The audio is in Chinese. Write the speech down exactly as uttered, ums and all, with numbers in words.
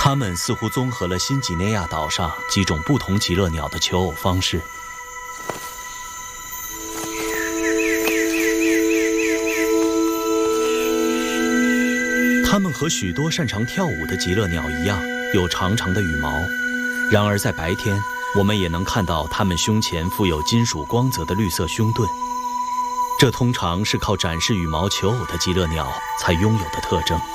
它们似乎综合了新几内亚岛上几种不同极乐鸟的求偶方式。它们和许多擅长跳舞的极乐鸟一样，有长长的羽毛。然而在白天，我们也能看到它们胸前附有金属光泽的绿色胸盾。这通常是靠展示羽毛求偶的极乐鸟才拥有的特征。